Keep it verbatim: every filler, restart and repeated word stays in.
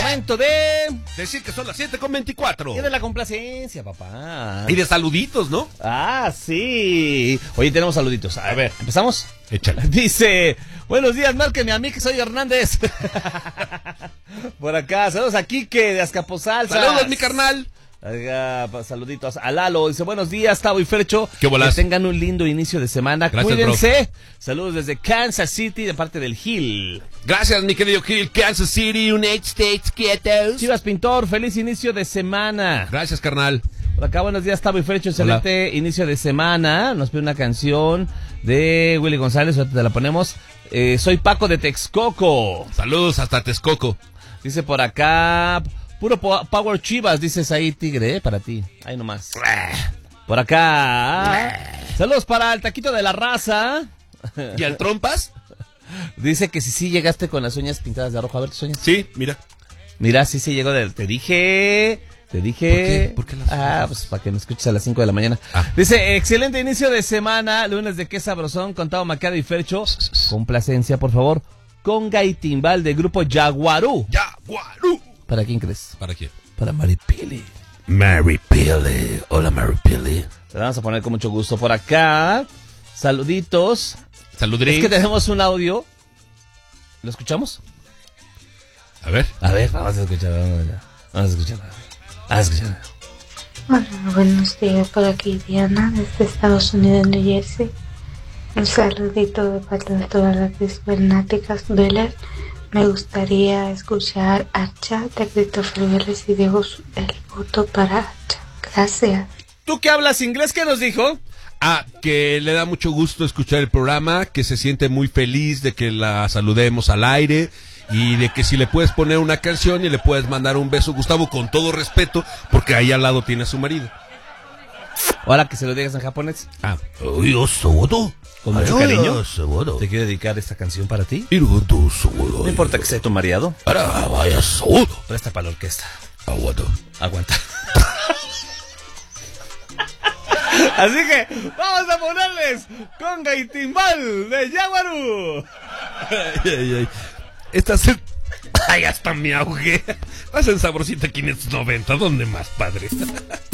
Momento de decir que son las siete con veinticuatro. Y de la complacencia, papá. Y de saluditos, ¿no? Ah, sí. Oye, tenemos saluditos. A ver, ¿empezamos? Échale. Dice, buenos días, márquenme a mí que soy Hernández. Por acá, saludos a Quique de Azcapotzalco. Saludos, mi carnal. Oiga, saluditos a Lalo. Dice, buenos días, Tavo y Fercho. ¿Qué bolas? Que tengan un lindo inicio de semana. Gracias, cuídense. bro. Saludos desde Kansas City, de parte del Gil. Gracias, mi querido Gil. Kansas City, United States, quietos. Chivas Pintor, feliz inicio de semana. Gracias, carnal. Por acá, buenos días, Tavo y Fercho. Excelente Hola. Inicio de semana. Nos pide una canción de Willy González. Ahorita te la ponemos. Eh, soy Paco de Texcoco. Saludos hasta Texcoco. Dice por acá, puro po- Power Chivas, dices ahí, tigre, ¿eh? Para ti. Ahí nomás. Por acá. Saludos para el Taquito de la Raza. ¿Y al Trompas? Dice que si sí llegaste con las uñas pintadas de rojo. A ver tus uñas. Sí, mira. Mira, sí, sí llegó de... Te dije... Te dije... ¿Por qué? ¿Por qué las Ah, pues para que me escuches a las cinco de la mañana. Ah. Dice, excelente inicio de semana, lunes de Qué Sabrosón, con Tavo Macado y Fercho. Complacencia, por favor. Conga y timbal del grupo Yaguarú. Yaguarú. ¿Para quién crees? ¿Para quién? Para Maripili. Maripili. Hola, Maripili. Te vamos a poner con mucho gusto por acá. Saluditos. Saludrís. Es que tenemos un audio. ¿Lo escuchamos? A ver. A ver, vamos a escuchar. Vamos a, vamos a escuchar. Vamos a escuchar. Hola, buenos días, por aquí Diana, desde Estados Unidos, New Jersey. Un saludito de parte de todas las fanáticas Vélez. Me gustaría escuchar Archa de Christopher Vélez y dejo el voto para Archa. Gracias. ¿Tú que hablas inglés? ¿Qué nos dijo? Ah, que le da mucho gusto escuchar el programa, que se siente muy feliz de que la saludemos al aire y de que si le puedes poner una canción y le puedes mandar un beso, Gustavo, con todo respeto, porque ahí al lado tiene a su marido. Ahora que se lo digas en japonés. Ah, yo soy Con mucho cariño. Te quiero dedicar esta canción para ti. No importa que sea tu mareado. Presta para la orquesta. Aguanta. Aguanta. Así que vamos a ponerles Conga y Timbal de Yaguarú. Ay, ay, ay. Estas... Ay, hasta me ahogué. Hacen sabrosita quinientos noventa. ¿Dónde más, padre?